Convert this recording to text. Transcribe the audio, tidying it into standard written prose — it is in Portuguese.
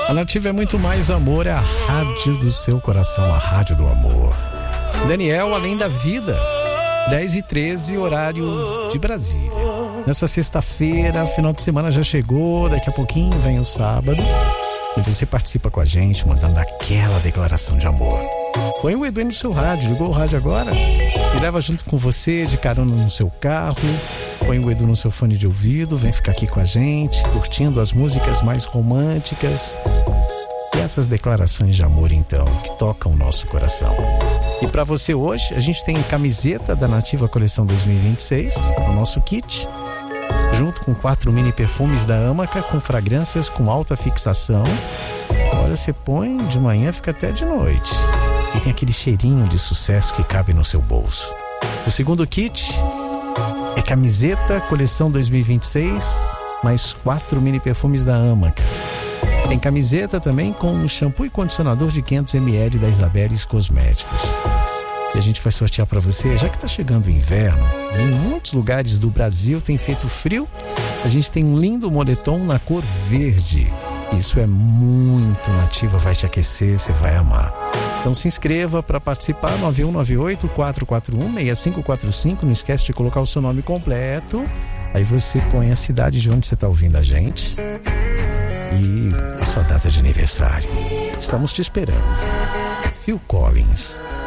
A Nativa é muito mais amor, é a rádio do seu coração, a rádio do amor. Daniel, Além da Vida, 10h13, horário de Brasília. Nessa sexta-feira, final de semana já chegou, daqui a pouquinho vem o sábado. E você participa com a gente, mandando aquela declaração de amor. Põe o Edu no seu rádio, ligou o rádio agora? E leva junto com você, de carona no seu carro. Põe o Edu no seu fone de ouvido, vem ficar aqui com a gente, curtindo as músicas mais românticas. E essas declarações de amor, então, que tocam o nosso coração. E para você hoje, a gente tem camiseta da Nativa Coleção 2026, o nosso kit, junto com 4 mini perfumes da Amaca, com fragrâncias com alta fixação. Olha, você põe de manhã, fica até de noite. E tem aquele cheirinho de sucesso que cabe no seu bolso. O segundo kit é camiseta Coleção 2026, mais 4 mini perfumes da Amaca. Tem camiseta também com um shampoo e condicionador de 500ml da Isabeles Cosméticos. E a gente vai sortear para você, já que está chegando o inverno, em muitos lugares do Brasil tem feito frio, a gente tem um lindo moletom na cor verde. Isso é muito Nativa, vai te aquecer, você vai amar. Então se inscreva para participar, 9198-441-6545. Não esquece de colocar o seu nome completo. Aí você põe a cidade de onde você está ouvindo a gente e a sua data de aniversário. Estamos te esperando. Phil Collins,